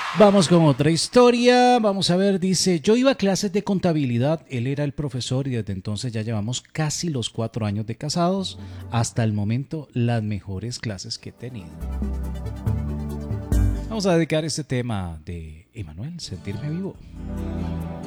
Vamos con otra historia. Vamos a ver, dice, yo iba a clases de contabilidad, él era el profesor y desde entonces ya llevamos casi los 4 años de casados. Hasta el momento, las mejores clases que he tenido. Vamos a dedicar este tema de Emanuel, Sentirme Vivo.